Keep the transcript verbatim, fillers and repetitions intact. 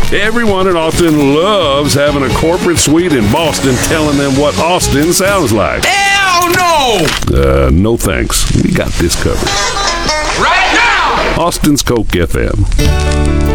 Everyone in Austin loves having a corporate suite in Boston telling them what Austin sounds like. Hell no! Uh, no thanks. We got this covered. Right now! Austin's Coke F M.